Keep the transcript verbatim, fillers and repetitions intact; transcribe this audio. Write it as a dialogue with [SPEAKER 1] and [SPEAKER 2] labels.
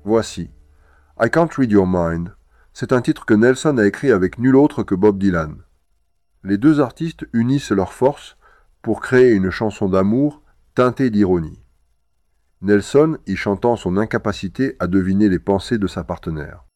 [SPEAKER 1] Voici I Can't Read Your Mind. C'est un titre que Nelson a écrit avec nul autre que Bob Dylan. Les deux artistes unissent leurs forces pour créer une chanson d'amour teintée d'ironie. Nelson y chantant son incapacité à deviner les pensées de sa partenaire.